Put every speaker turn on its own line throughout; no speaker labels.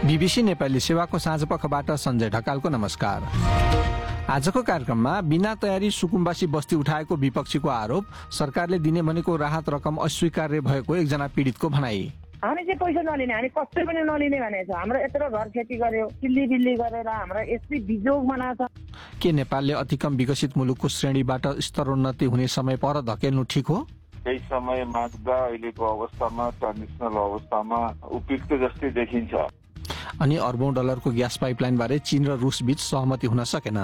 BBC Nepali सेवाको साँझपखबाट सञ्जय ढकालको नमस्कार। आजको कार्यक्रममा बिना तयारी सुकुम्बासी बस्ती उठाएको विपक्षीको आरोप, सरकारले दिने भनेको राहत रकम अस्वीकार्य भएको एकजना पीडितको भनाई।
हामी चाहिँ पैसा नलिने, हामी कसै पनि नलिने भनेको छ। हाम्रो यत्रो घर खेती गर्यो, चिल्ली बिल्ली गरेर हाम्रो यस्तै बिजोग बनाएको छ।
के नेपालले अति कम विकसित मुलुकको श्रेणीबाट स्तरोन्नति हुने समय पर धकेल्नु ठिक हो?
केही समय माग्दा अहिलेको अवस्थामा ट्रान्जिसनल अवस्थामा उपयुक्त जस्तै देखिन्छ।
अनि अर्बौं डलरको ग्यास पाइपलाइन बारे चीन र रुस बीच सहमति हुन सकेन।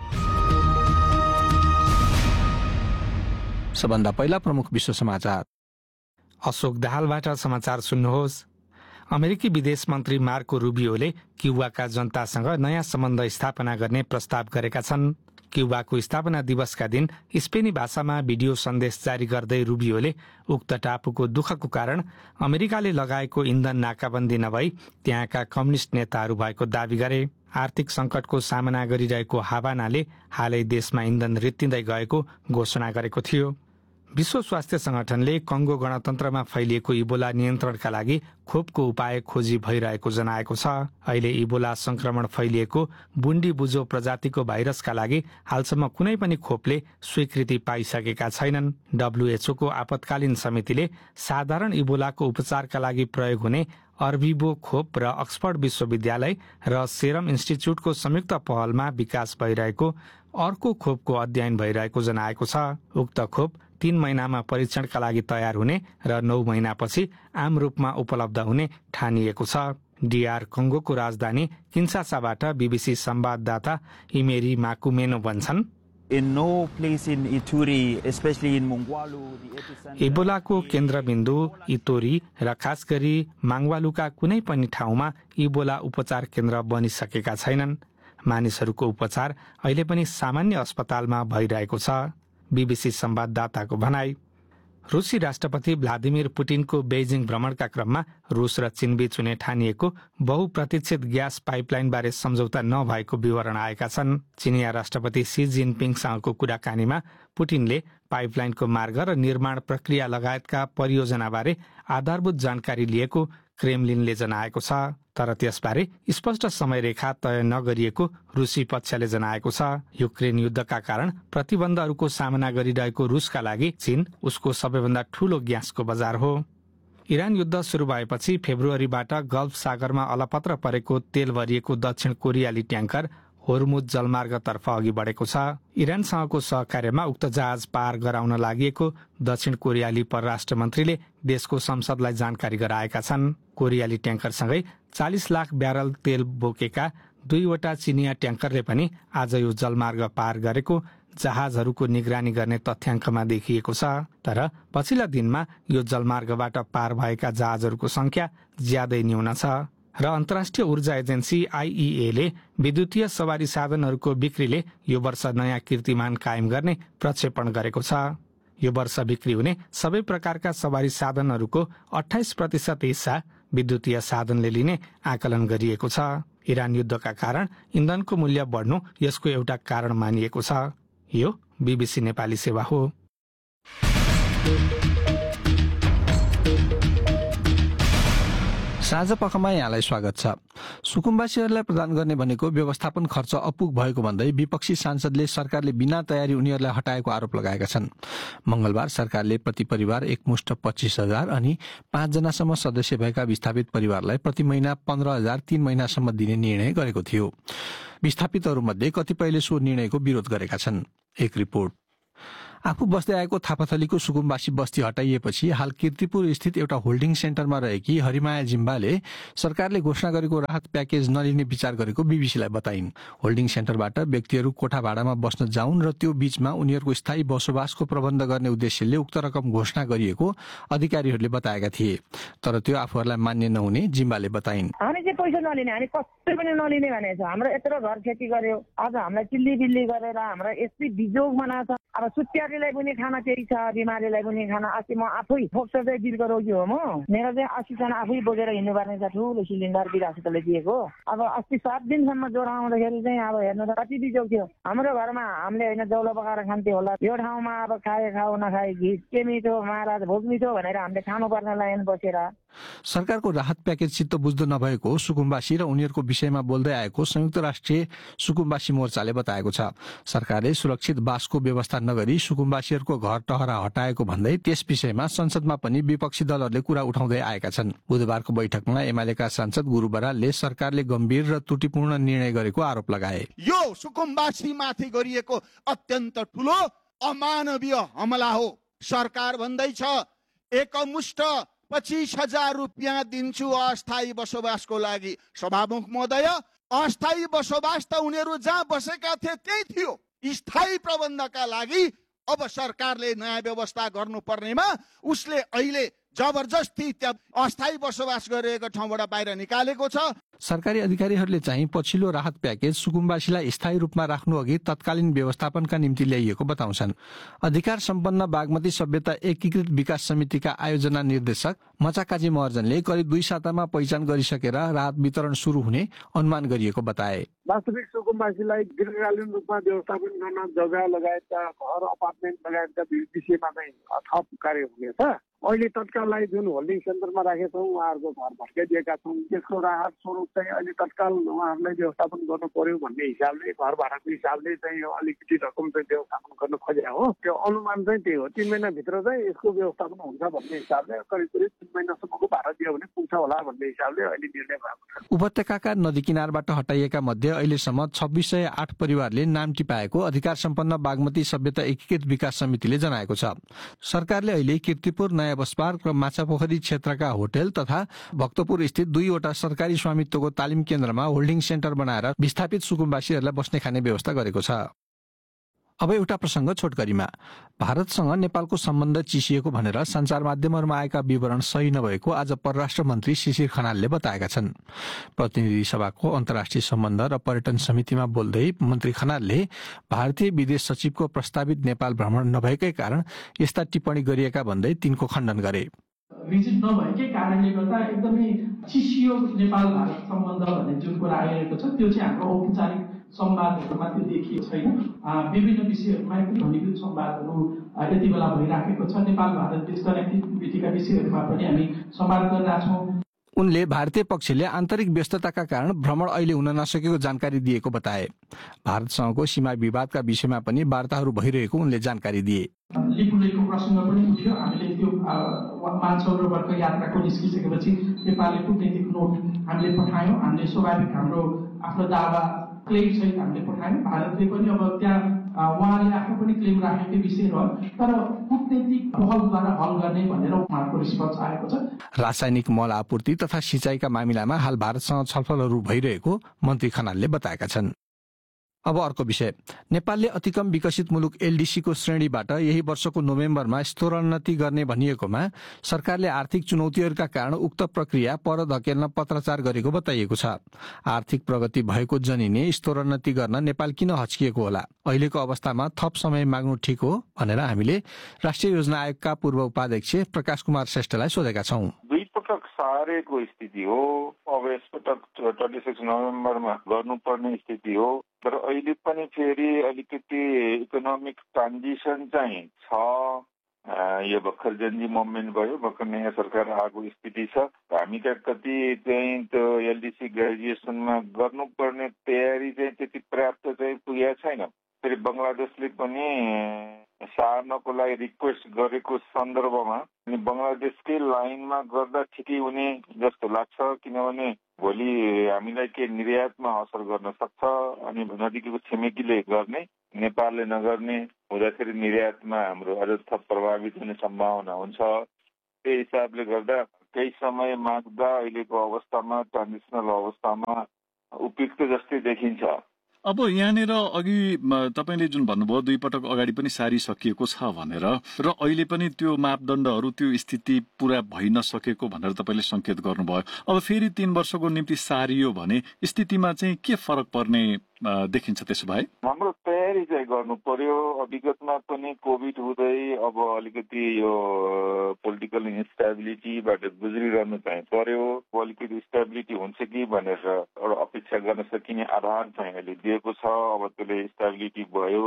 सबभन्दा पहिला प्रमुख विश्व समाचार।
अशोक दाहालबाट समाचार सुन्नुहोस्। अमेरिकी विदेश मन्त्री मार्को रुबियोले क्युबाका जनतासँग नयाँ सम्बन्ध स्थापना गर्ने प्रस्ताव गरेका छन्। क्युबाको स्थापना दिवसका दिन स्पेनी भाषामा भिडियो सन्देश जारी गर्दै रुबियोले उक्त टापुको दुःखको कारण अमेरिकाले लगाएको इन्धन नाकाबन्दी नभई त्यहाँका कम्युनिष्ट नेताहरू भएको दावी गरे। आर्थिक संकटको सामना गरिरहेको हाभानाले हालै देशमा इन्धन रित्तिँदै गएको घोषणा गरेको थियो। विश्व स्वास्थ्य संगठनले कंगो गणतन्त्रमा फैलिएको इबोला नियन्त्रणका लागि खोपको उपाय खोजी भइरहेको जनाएको छ। अहिले इबोला संक्रमण फैलिएको बुन्डी बुजो प्रजातिको भाइरसका लागि हालसम्म कुनै पनि खोपले स्वीकृति पाइसकेका छैनन्। WHO को आपतकालीन समितिले साधारण इबोलाको उपचारका लागि प्रयोग हुने अर्भिबो खोप र अक्सफोर्ड विश्वविद्यालय र सेरम इन्स्टिच्युटको संयुक्त पहलमा विकास भइरहेको अर्को खोपको अध्ययन भइरहेको जनाएको छ। उक्त खोप 3 महिनामा परीक्षणका लागि तयार हुने र 9 महिनापछि आम रूपमा उपलब्ध हुने ठानिएको छ। DR कंगोको राजधानी किन्सासाबाट बीबीसी संवाददाता इमेरी माकुमेनो भन्छन्, इबोलाको केन्द्रबिन्दु इतोरी र खास गरी माङ्वालुका कुनै पनि ठाउँमा इबोला उपचार केन्द्र बनिसकेका छैनन्। मानिसहरूको उपचार अहिले पनि सामान्य अस्पतालमा भइरहेको छ। बीबीसी संवाददाताको भनाई। रुसी राष्ट्रपति भ्लादिमिर पुटिनको बेजिङ भ्रमणका क्रममा रुस र चीनबीच हुने ठानिएको बहुप्रतीक्षित ग्यास पाइपलाइन बारे सम्झौता नभएको विवरण आएका छन्। चिनिया राष्ट्रपति सी जिनपिङसँगको कुराकानीमा पुटिनले पाइपलाइनको मार्ग र निर्माण प्रक्रिया लगायतका परियोजनाबारे आधारभूत जानकारी लिएको क्रेमलिनले जनाएको छ। तर त्यसबारे स्पष्ट समय रेखा तय नगरिएको रुसी पक्षले जनाएको छ। युक्रेन युद्धका कारण प्रतिबन्धहरूको सामना गरिरहेको रुसका लागि चीन उसको सबैभन्दा ठूलो ग्यासको बजार हो। इरान युद्ध सुरु भएपछि फेब्रुअरीबाट गल्फ सागरमा अलपत्र परेको तेल भरिएको दक्षिण कोरियाली ट्याङ्कर होर्मुज जलमार्गतर्फ अघि बढेको छ। इरानसँगको सहकार्यमा उक्त जहाज पार गराउन लागि दक्षिण कोरियाली परराष्ट्र मन्त्रीले देशको संसदलाई जानकारी गराएका छन्। कोरियाली ट्याङ्करसँगै 40 लाख ब्यारल तेल बोकेका 2वटा चिनिया ट्याङ्करले पनि आज यो जलमार्ग पार गरेको जहाजहरूको निगरानी गर्ने तथ्याङ्कमा देखिएको छ। तर पछिल्ला दिनमा यो जलमार्गबाट पार भएका जहाजहरूको संख्या ज्यादै न्यून छ र अन्तर्राष्ट्रिय ऊर्जा एजेन्सी IEA ले विद्युतीय सवारी साधनहरूको बिक्रीले यो वर्ष नयाँ कीर्तिमान कायम गर्ने प्रक्षेपण गरेको छ। यो वर्ष बिक्री हुने सबै प्रकारका सवारी साधनहरूको 28% हिस्सा विद्युतीय साधनले लिने आकलन गरिएको छ। इरान युद्धका कारण इन्धनको मूल्य बढ्नु यसको एउटा कारण मानिएको छ। यो बीबीसी नेपाली सेवा हो।
साँझ पखमा यहाँलाई स्वागत छ। सुकुम्बासीहरूलाई प्रदान गर्ने भनेको व्यवस्थापन खर्च अपुग भएको भन्दै विपक्षी सांसदले सरकारले बिना तयारी उनीहरूलाई हटाएको आरोप लगाएका छन्। मंगलबार सरकारले प्रति परिवार एकमुष्ट 25,000 अनि 5 जनासम्म सदस्य भएका विस्थापित परिवारलाई प्रति महिना 15,000 3 महिनासम्म दिने निर्णय गरेको थियो। विस्थापितहरूमध्ये कतिपयले सो निर्णयको विरोध गरेका छन्। एक रिपोर्ट। आफू बस्दै आएको थापाथलीको सुकुम्बासी बस्ती हटाइएपछि हाल कीर्तिपुर स्थित एउटा होल्डिङ सेन्टरमा रहेकी हरिमाया जिम्बाले सरकारले घोषणा गरेको राहत प्याकेज नलिने विचार गरेको बीबीसीलाई बताइन्। होल्डिङ सेन्टरबाट व्यक्तिहरू कोठा भाडामा बस्न जाउन् र त्यो बीचमा उनीहरूको स्थायी बसोबासको प्रबन्ध गर्ने उद्देश्यले उक्त रकम घोषणा गरिएको अधिकारीहरूले बताएका थिए। तर त्यो आफूहरूलाई मान्य नहुने जिम्बाले बताइन्।
हामी चाहिँ पैसा नलिने, हामी कसै पनि नलिने भनेको छ। हाम्रो यत्रो घर खेती गर्यो, आज हामीलाई चिल्ली बिल्ली गरेर हाम्रो यस्तै बिजोग बनाएको छ। अब सुत्यारीलाई पनि खाना त्यही छ, बिमारीलाई पनि खाना। अस्ति म आफै फोक्सरदै दिलको रोगी हो म। मेरो चाहिँ 80 जना आफै बोकेर हिँड्नुपर्ने छ, ठुलो सिलिन्डर बिरासतले दिएको। अब अस्ति 7 दिनसम्म ज्वरो आउँदाखेरि चाहिँ अब हेर्नु त कति बिजोग थियो। हाम्रो घरमा हामीले होइन जौलो पकाएर खान्थ्यो होला। यो ठाउँमा अब खाए खाऊ नखाए घिस के मिठो महाराज भोग मिठो भनेर हामीले खानु पर्ने लाइन बसेर
सरकारको राहत प्याकेज चित्त बुझ्दो नभएको सुकुम्बासी र उनीहरूको विषयमा बोल्दै आएको संयुक्त राष्ट्रिय सुकुम्बासी मोर्चाले बताएको छ। सरकारले सुरक्षित बासको व्यवस्था नगरी सुकुम्बासीहरूको घर टहरा हटाएको भन्दै त्यस विषयमा संसदमा पनि विपक्षी दलहरूले कुरा उठाउँदै आएका छन्। बुधबारको बैठकमा एमालेका सांसद गुरु बरालले सरकारले गम्भीर र त्रुटिपूर्ण निर्णय गरेको आरोप लगाए।
यो सुकुम्बासीमाथि गरिएको अत्यन्त ठूलो अमानवीय हमला हो। सरकार भन्दैछ एकमुष्ट 25,000 रुपियाँ दिन्छु अस्थायी बसोबासको लागि। सभामुख महोदय, अस्थायी बसोबास त उनीहरू जहाँ बसेका थिए त्यही थियो। स्थायी प्रबन्धका लागि अब सरकारले नयाँ व्यवस्था गर्नुपर्नेमा उसले अहिले जबरजस्ती त्यहाँ अस्थायी बसोबास गरिएको ठाउँबाट बाहिर निकालेको छ।
सरकारी अधिकारीहरूले चाहिँ पछिल्लो राहत प्याकेज सुकुम्बासीलाई स्थायी रूपमा राख्नु अघि तत्कालीन व्यवस्थापनका निम्ति ल्याइएको बताउँछन्। अधिकार सम्पन्न बागमती सभ्यता एकीकृत विकास समितिका आयोजना निर्देशक मचाकाजी महर्जनले करिब 2 सातामा पहिचान गरिसकेर राहत वितरण शुरू हुने अनुमान गरिएको बताए।
वास्तविक सुकुम्बासीलाई दीर्घकालीन रूपमा व्यवस्थापन गर्न जग्गा लगायतका घर अपार्टमेन्ट लगायतका विषयमा चाहिँ थप कार्य हुनेछ। अहिले तत्काललाई जुन होल्डिङ सेन्टरमा राखेका छौँ, उहाँहरूको घर भत्काइदिएका छौँ, त्यसको राहत स्वरूप चाहिँ अहिले तत्काल उहाँहरूलाई व्यवस्थापन गर्नु पर्यो भन्ने हिसाबले घर भाडाको हिसाबले चाहिँ अलिकति रकम चाहिँ व्यवस्थापन गर्न खोजेको हो। त्यो अनुमान चाहिँ त्यही हो। 3 महिनाभित्र चाहिँ यसको व्यवस्थापन हुन्छ भन्ने हिसाबले करिब 3 महिनासम्मको भाडा दियो भने पुग्छ होला भन्ने हिसाबले अहिले निर्णय भएको छ।
उपत्यकाका नदी किनारबाट हटाइएका मध्ये अहिलेसम्म 2608 परिवारले नाम टिपाएको अधिकार सम्पन्न बागमती सभ्यता एकीकृत विकास समितिले जनाएको छ। सरकारले अहिले कीर्तिपुर, नयाँ बस पार्क र माछापोखरी क्षेत्रका होटल तथा भक्तपुर स्थित 2वटा सरकारी स्वामित्वको तालिम केन्द्रमा होल्डिङ सेन्टर बनाएर विस्थापित सुकुम्बासीहरूलाई बस्ने खाने व्यवस्था गरेको छ। अब एउटा प्रसंग छोटकरीमा। भारतसँग नेपालको सम्बन्ध चिसिएको भनेर सञ्चार माध्यमहरूमा आएका विवरण सही नभएको आज परराष्ट्र मन्त्री शिशिर खनालले बताएका छन्। प्रतिनिधि सभाको अन्तर्राष्ट्रिय सम्बन्ध र पर्यटन समितिमा बोल्दै मन्त्री खनालले भारतीय विदेश सचिवको प्रस्तावित नेपाल भ्रमण नभएकै कारण यस्ता टिप्पणी गरिएका भन्दै तिनको खण्डन गरे।
भिजिट नभएकै कारणले गर्दा एकदमै चिसियो नेपाल भारत सम्बन्ध भन्ने जुन कुरा आइरहेको छ त्यो चाहिँ हाम्रो औपचारिक संवादहरूमा त्यो देखिएको छैन। विभिन्न विषयहरूमा घनीभूत संवादहरू यति बेला भइराखेको छ। नेपाल भारत बीच कनेक्टिभिटीका विषयहरूमा पनि हामी संवाद गरिरहेछौँ।
उनले भारतीय पक्षले आन्तरिक व्यस्तताका कारण भ्रमण अहिले हुन नसकेको जानकारी दिएको बताए। भारतसँगको सीमा विवादका विषयमा पनि वार्ताहरू भइरहेको उनले जानकारी दिए।
लिपुलेको प्रसङ्ग पनि उठ्यो। हामीले त्यो मानसरोवरको यात्राको निस्किसकेपछि नेपालले कूटनीतिक नोट हामीले पठायौँ। हामीले स्वाभाविक हाम्रो आफ्नो दावा क्लेम सहित हामीले पठायौँ। भारतले पनि अब त्यहाँ उहाँले आफ्नो पनि क्लेम राखेकै विषय रह्यो, तर कूटनीतिक पहलद्वारा हल गर्ने भनेर उहाँको रिस्पोन्स आएको छ।
रासायनिक मल आपूर्ति तथा सिंचाइका मामिलामा हाल भारतसँग छलफलहरू भइरहेको मन्त्री खनालले बताएका छन्। अब अर्को विषय। नेपालले अति कम विकसित मुलुक एलडीसीको श्रेणीबाट यही वर्षको नोभेम्बरमा स्तरोन्नति गर्ने भनिएकोमा सरकारले आर्थिक चुनौतीहरूका कारण उक्त प्रक्रिया पर धकेल्न पत्राचार गरेको बताइएको छ। आर्थिक प्रगति भएको जनिने स्तरोन्नति गर्न नेपाल किन हच्किएको होला? अहिलेको अवस्थामा थप समय माग्नु ठिक हो भनेर हामीले राष्ट्रिय योजना आयोगका पूर्व उपाध्यक्ष प्रकाश कुमार श्रेष्ठलाई सोधेका छौं।
सारेको स्थिति हो। अब यसपटक 26 नोभेम्बरमा गर्नुपर्ने स्थिति हो। तर अहिले पनि फेरि अलिकति इकोनोमिक ट्रान्जिसन चाहिँ छ। यो भर्खर जेनजी मुभमेन्ट भयो, भर्खर नयाँ सरकार आएको स्थिति छ। हामीका कति चाहिँ त्यो एलडीसी ग्रेजुएसनमा गर्नुपर्ने तयारी चाहिँ त्यति पर्याप्त चाहिँ पुगेको छैन। फेरि बङ्गलादेशले पनि सार्नको लागि रिक्वेस्ट गरेको सन्दर्भमा अनि बङ्गलादेशकै लाइनमा गर्दा ठिकै हुने जस्तो लाग्छ। किनभने भोलि हामीलाई के निर्यातमा असर गर्न सक्छ अनि नजिकैको छिमेकीले गर्ने नेपालले नगर्ने हुँदाखेरि निर्यातमा हाम्रो अझ थप प्रभावित हुने सम्भावना हुन्छ। त्यही हिसाबले गर्दा केही समय माग्दा अहिलेको अवस्थामा ट्रान्जिसनल अवस्थामा उपयुक्त जस्तै देखिन्छ।
अब यहाँनिर अघि तपाईले जुन भन्नुभयो 2 पटक अगाडि पनि सारिसकिएको छ भनेर र अहिले पनि त्यो मापदण्डहरू त्यो स्थिति पूरा भइ नसकेको भनेर तपाईले संकेत गर्नुभयो। अब फेरि 3 वर्षको निम्ति सारियो भने स्थितिमा चाहिँ के फरक पर्ने देखिन्छ? त्यसो भए
हाम्रो तयारी चाहिँ गर्नु पर्यो। विगतमा पनि कोभिड हुँदै अब अलिकति यो पोलिटिकल इन्स्टेबिलिटीबाट गुज्रिरहनु चाहिँ पर्यो। अलिकति स्टेबिलिटी हुन्छ कि भनेर एउटा अपेक्षा गर्न सकिने आधार चाहिँ अहिले दिएको छ। अब त्यसले स्टेबिलिटी भयो।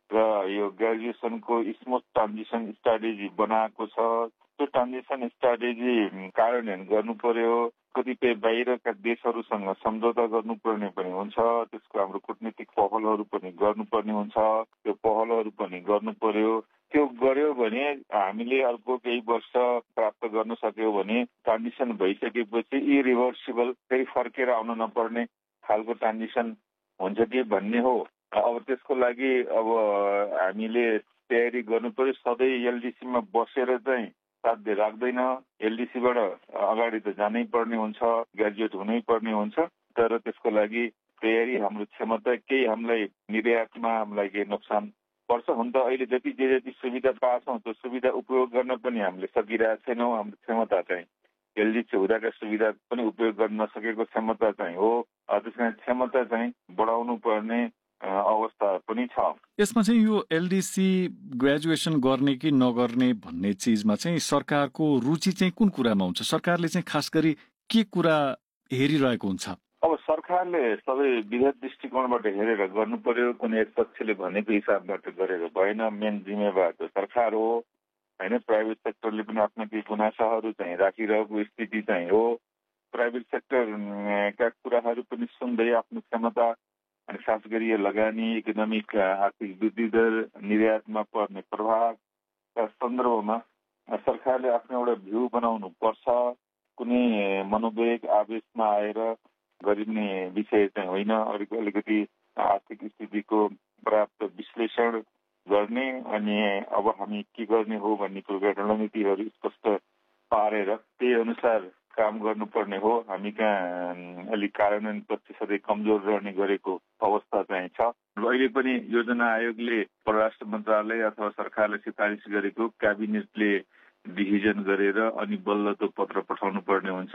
र यो ग्रेजुएसनको स्मुथ ट्रान्जिसन स्ट्राटेजी बनाएको छ। त्यो ट्रान्जिसन स्ट्राटेजी कार्यान्वयन गर्नु पर्यो। कतिपय बाहिरका देशहरूसँग सम्झौता गर्नुपर्ने पनि हुन्छ। त्यसको हाम्रो कूटनीतिक पहलहरू पनि गर्नुपर्ने हुन्छ। त्यो पहलहरू पनि गर्नु पर्यो। त्यो गर्यो भने हामीले अर्को केही वर्ष प्राप्त गर्न सक्यौँ भने ट्रान्जिसन भइसकेपछि इरिभर्सिबल फेरि फर्केर आउन नपर्ने खालको ट्रान्जिसन हुन्छ कि भन्ने हो। अब त्यसको लागि अब हामीले तयारी गर्नु पर्यो। सधैँ एलडिसीमा बसेर चाहिँ साध्य राख्दैन। एलडिसीबाट अगाडि त जानै पर्ने हुन्छ, ग्रेजुएट हुनै पर्ने हुन्छ। तर त्यसको लागि तयारी हाम्रो क्षमता केही हामीलाई निर्यातमा हामीलाई केही नोक्सान पर्छ। हुन त अहिले जति सुविधा पाछौँ त्यो सुविधा उपयोग गर्न पनि हामीले सकिरहेको छैनौँ। हाम्रो क्षमता चाहिँ एलडिसी हुँदाका सुविधा पनि उपयोग गर्न नसकेको क्षमता चाहिँ हो। त्यस कारण क्षमता चाहिँ बढाउनु पर्ने अवस्था पनि छ।
यसमा चाहिँ यो एलडिसी ग्रेजुएसन गर्ने कि नगर्ने भन्ने चिजमा चाहिँ सरकारको रुचि चाहिँ कुन कुरामा हुन्छ? सरकारले चाहिँ खास गरी के कुरा हेरिरहेको हुन्छ?
अब सरकारले सबै विधेयक दृष्टिकोणबाट हेरेर गर्नु पर्यो। कुनै एक पक्षले भनेको हिसाबबाट गरेर भएन। मेन जिम्मेवार त सरकार हो होइन। प्राइभेट सेक्टरले पनि आफ्ना केही गुनासाहरू चाहिँ राखिरहेको स्थिति चाहिँ हो। प्राइभेट सेक्टरका कुराहरू पनि सुन्दै आफ्नो क्षमता अनि खास गरी लगानी, इकोनोमिक आर्थिक वृद्धि दर, निर्यातमा पर्ने प्रभावका सन्दर्भमा सरकारले आफ्नो एउटा भ्यू बनाउनु पर्छ। कुनै मनोवेग आवेशमा आएर गरिने विषय चाहिँ होइन। अलिकति आर्थिक स्थितिको पर्याप्त विश्लेषण गर्ने अनि अब हामी के गर्ने हो भन्ने कुराका रणनीतिहरू स्पष्ट पारेर त्यही अनुसार काम गर्नुपर्ने हो। हामी कहाँ अलिक कार्यान्वयन पक्ष सधैँ कमजोर रहने गरेको अवस्था चाहिँ छ। अहिले पनि योजना आयोगले परराष्ट्र मन्त्रालय अथवा सरकारले सिफारिस गरेको क्याबिनेटले डिसिजन गरेर अनि बल्ल त्यो पत्र पठाउनु पर्ने हुन्छ।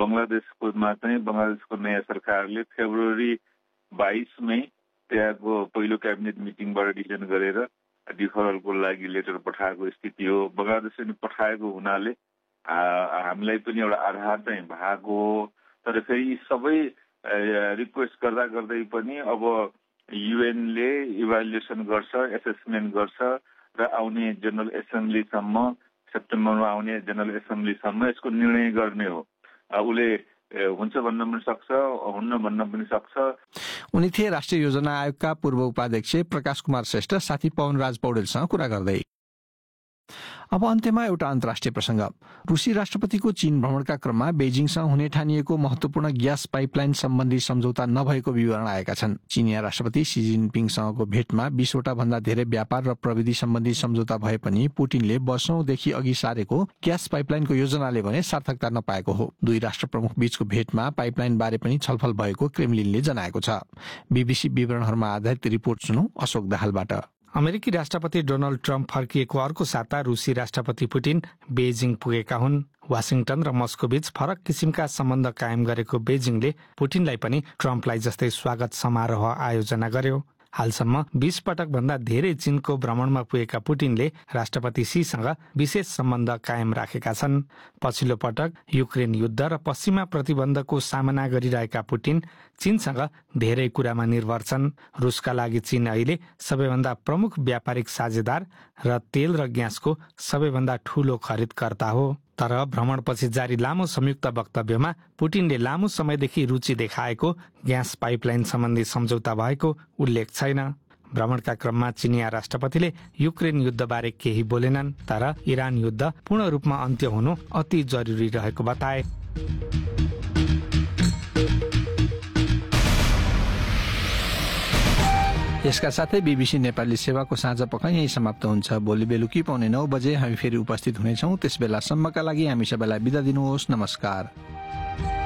बङ्गलादेशको नयाँ सरकारले फेब्रुअरी 22 त्यहाँको पहिलो क्याबिनेट मिटिङबाट डिसिजन गरेर डिफरलको लागि लेटर पठाएको स्थिति हो। बङ्गलादेशले पठाएको हुनाले हामीलाई पनि एउटा आधार चाहिँ भएको हो। तर फेरि यी सबै रिक्वेस्ट गर्दा गर्दै पनि अब युएनले इभ्यालुएसन गर्छ, एसेसमेन्ट गर्छ र आउने जनरल एसेम्ब्लीसम्म, सेप्टेम्बरमा आउने जनरल एसेम्ब्लीसम्म यसको निर्णय गर्ने हो। उसले हुन्छ भन्न पनि सक्छ, हुन्न भन्न पनि सक्छ।
उनी थिए राष्ट्रिय योजना आयोगका पूर्व उपाध्यक्ष प्रकाश कुमार श्रेष्ठ साथी पवनराज पौडेलसँग कुरा गर्दै। अब अन्त्यमा एउटा अन्तर्राष्ट्रिय प्रसंग। रुसी राष्ट्रपतिको चीन भ्रमणका क्रममा बेजिङसँग हुने ठानिएको महत्वपूर्ण ग्यास पाइपलाइन सम्बन्धी सम्झौता नभएको विवरण आएका छन्। चीनिया राष्ट्रपति सी जिनपिङसँगको भेटमा 20वटा भन्दा धेरै व्यापार र प्रविधि सम्बन्धी सम्झौता भए पनि पुटिनले वर्षौंदेखि अघि सारेको ग्यास पाइपलाइनको योजनाले भने सार्थकता नपाएको हो। दुई राष्ट्र प्रमुख बीचको भेटमा पाइपलाइन बारे पनि छलफल भएको क्रेमलिनले जनाएको छ। बीबीसी विवरणहरूमा आधारित रिपोर्ट सुनौ अशोक दाहालबाट।
अमेरिकी राष्ट्रपति डोनाल्ड ट्रम्प फर्किएको अर्को साता रुसी राष्ट्रपति पुटिन बेजिङ पुगेका हुन्। वाशिंगटन र मस्को बीच फरक किसिमका सम्बन्ध कायम गरेको बेजिङले पुटिनलाई पनि ट्रम्पलाई जस्तै स्वागत समारोह आयोजना गर्यो। हालसम्म 20 पटक भन्दा धेरै चीनको भ्रमणमा पुगेका पुटिनले राष्ट्रपति सीसँग विशेष सम्बन्ध कायम राखेका छन्। पछिल्लो पटक युक्रेन युद्ध र पश्चिमा प्रतिबन्धको सामना गरिरहेका पुटिन चीनसँग धेरै कुरामा निर्भर छन्। रुसका लागि चीन अहिले सबैभन्दा प्रमुख व्यापारिक साझेदार र तेल र ग्यासको सबैभन्दा ठूलो खरिदकर्ता हो। तर भ्रमणपछि जारी लामो संयुक्त वक्तव्यमा पुटिनले लामो समयदेखि रुचि देखाएको ग्यास पाइपलाइन सम्बन्धी सम्झौता भएको उल्लेख छैन। भ्रमणका क्रममा चिनिया राष्ट्रपतिले युक्रेन युद्धबारे केही बोलेनन्, तर इरान युद्ध पूर्ण रूपमा अन्त्य हुनु अति जरुरी रहेको बताए।
यसका साथै बीबीसी नेपाली सेवाको साँझ पख यही समाप्त हुन्छ। भोलि बेलुकी 9:15 बजे हामी फेरि उपस्थित हुनेछौँ। त्यसबेलासम्मका लागि हामी सबैलाई बिदा दिनुहोस्। नमस्कार।